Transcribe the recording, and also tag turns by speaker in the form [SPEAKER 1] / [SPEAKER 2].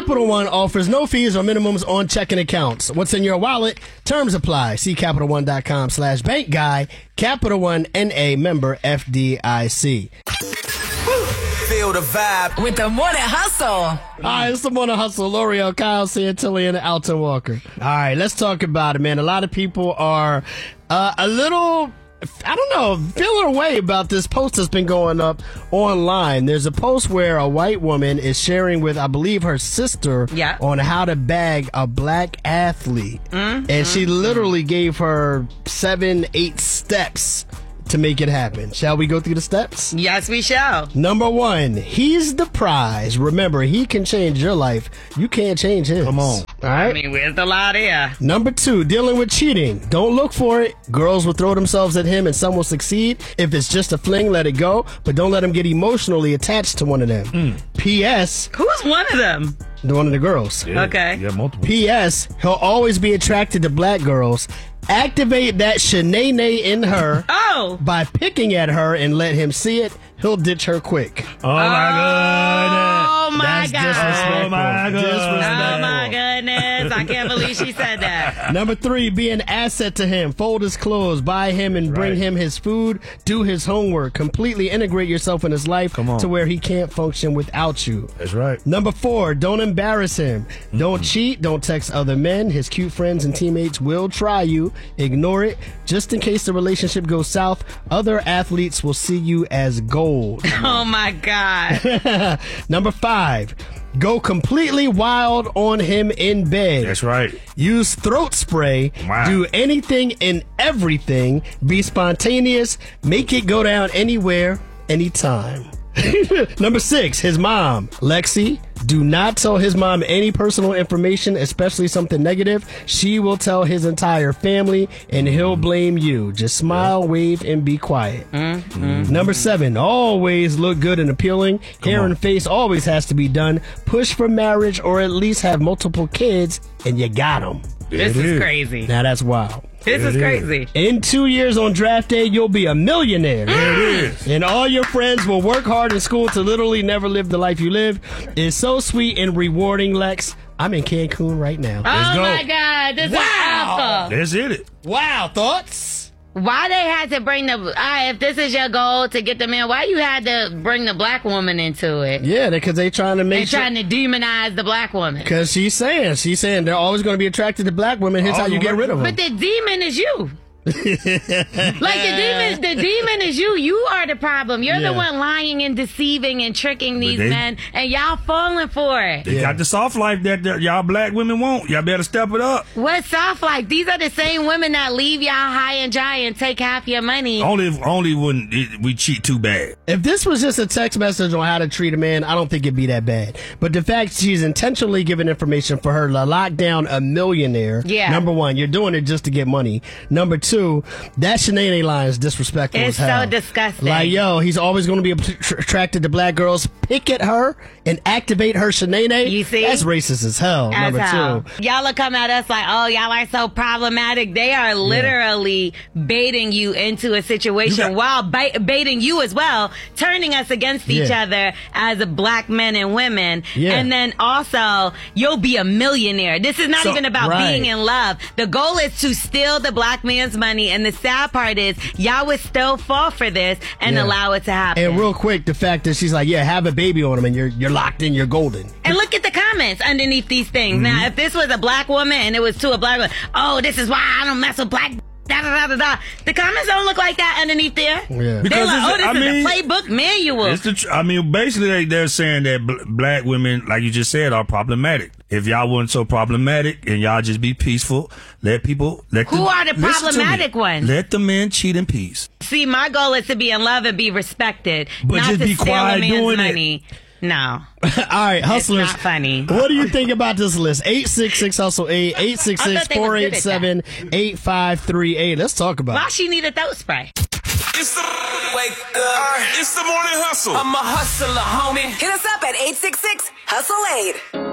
[SPEAKER 1] Capital One offers no fees or minimums on checking accounts. What's in your wallet? Terms apply. See CapitalOne.com/bank guy. Capital One NA, member FDIC.
[SPEAKER 2] Feel the vibe
[SPEAKER 3] with the Morning Hustle.
[SPEAKER 1] All right, it's the Morning Hustle. L'Oreal, Kyle Santilli, and Alton Walker. All right, let's talk about it, man. A lot of people are a little, I don't know, feeling a way about this post that's been going up online. There's a post where a white woman is sharing with, I believe, her sister on how to bag a black athlete. And she literally gave her 7-8 steps to make it happen. Shall we go through the steps?
[SPEAKER 4] Yes, we shall.
[SPEAKER 1] Number 1, he's the prize. Remember, he can change your life. You can't change his.
[SPEAKER 5] Come on.
[SPEAKER 1] All right?
[SPEAKER 4] I mean, where's the lie there?
[SPEAKER 1] Number 2, dealing with cheating. Don't look for it. Girls will throw themselves at him and some will succeed. If it's just a fling, let it go. But don't let him get emotionally attached to one of them. P.S.
[SPEAKER 4] Who's one of them?
[SPEAKER 1] One of the girls.
[SPEAKER 5] Yeah,
[SPEAKER 4] okay.
[SPEAKER 5] Yeah, multiple.
[SPEAKER 1] P.S. He'll always be attracted to black girls. Activate that shenanay in her by picking at her and let him see it. He'll ditch her quick.
[SPEAKER 5] Oh, my goodness.
[SPEAKER 4] Oh, my
[SPEAKER 1] That's
[SPEAKER 4] God.
[SPEAKER 1] disrespectful.
[SPEAKER 5] Oh, my goodness.
[SPEAKER 4] Oh, my goodness. I can't believe she said that.
[SPEAKER 1] Number 3, be an asset to him. Fold his clothes, buy him and bring him his food, do his homework. Completely integrate yourself in his life to where he can't function without you.
[SPEAKER 5] That's right.
[SPEAKER 1] Number 4, don't embarrass him. Don't cheat. Don't text other men. His cute friends and teammates will try you. Ignore it. Just in case the relationship goes south, other athletes will see you as gold.
[SPEAKER 4] Oh, my God.
[SPEAKER 1] Number 5, go completely wild on him in bed.
[SPEAKER 5] That's right.
[SPEAKER 1] Use throat spray.
[SPEAKER 5] Wow.
[SPEAKER 1] Do anything and everything. Be spontaneous. Make it go down anywhere, anytime. Number 6, his mom. Lexi, do not tell his mom any personal information, especially something negative. She will tell his entire family, and he'll blame you. Just smile, wave, and be quiet. Number 7, always look good and appealing. Hair and face always has to be done. Push for marriage or at least have multiple kids, and you got them.
[SPEAKER 4] This is crazy.
[SPEAKER 1] Now that's wild.
[SPEAKER 4] This is crazy.
[SPEAKER 1] In 2 years on draft day, you'll be a millionaire.
[SPEAKER 5] There it is.
[SPEAKER 1] And all your friends will work hard in school to literally never live the life you live. It's so sweet and rewarding, Lex. I'm in Cancun right now.
[SPEAKER 4] Oh,
[SPEAKER 5] go.
[SPEAKER 4] my God. This is awful.
[SPEAKER 5] That's it.
[SPEAKER 1] Wow, thoughts?
[SPEAKER 4] Why they had to bring the... if this is your goal to get the man, why you had to bring the black woman into it?
[SPEAKER 1] Yeah, because they trying to make
[SPEAKER 4] They're trying to demonize the black woman.
[SPEAKER 1] Because she's saying they're always going to be attracted to black women. Here's how you get rid of them.
[SPEAKER 4] But the demon is you. Like the demon is you. You are the problem. You're the one lying and deceiving and tricking these men, and y'all falling for it.
[SPEAKER 5] They got the soft life that y'all black women want. Y'all better step it up.
[SPEAKER 4] What soft life? These are the same women that leave y'all high and dry and take half your money.
[SPEAKER 5] Only when we cheat too bad.
[SPEAKER 1] If this was just a text message on how to treat a man, I don't think it'd be that bad. But the fact she's intentionally giving information for her to lock down a millionaire. Yeah. Number 1, you're doing it just to get money. Number 2, that shenanigans line is disrespectful as hell.
[SPEAKER 4] It's so disgusting.
[SPEAKER 1] Like, yo, he's always going to be attracted to black girls. Pick at her and activate her shenanigans. You see? That's racist as hell. Number 2.
[SPEAKER 4] Y'all are coming at us like, oh, y'all are so problematic. They are literally baiting you into a situation while baiting you as well, turning us against each other as a black men and women. And then also, you'll be a millionaire. This is not even about being in love. The goal is to steal the black man's money, and the sad part is y'all would still fall for this and allow it to happen.
[SPEAKER 1] And real quick, the fact that she's like, have a baby on him and you're locked in, you're golden.
[SPEAKER 4] And look at the comments underneath these things. Now, if this was a black woman and it was to a black woman, oh, this is why I don't mess with black. Da, da, da, da, da. The comments don't look like that underneath there. Yeah. They're like, this is a playbook manual.
[SPEAKER 5] Basically they're saying that black women, like you just said, are problematic. If y'all weren't so problematic and y'all just be peaceful, Who are the problematic ones? Let the men cheat in peace.
[SPEAKER 4] See, my goal is to be in love and be respected,
[SPEAKER 5] but
[SPEAKER 4] not
[SPEAKER 5] just
[SPEAKER 4] to
[SPEAKER 5] be
[SPEAKER 4] steal
[SPEAKER 5] quiet
[SPEAKER 4] a man's
[SPEAKER 5] doing
[SPEAKER 4] money. No.
[SPEAKER 1] All right, hustlers.
[SPEAKER 4] It's not funny.
[SPEAKER 1] What do you think about this list? 866-HUSTLE-8, 866-487-8538. Let's talk about it.
[SPEAKER 4] Why she need a throat spray?
[SPEAKER 2] It's the wake up. It's the morning hustle. I'm a hustler, homie.
[SPEAKER 3] Hit us up at 866-HUSTLE-8.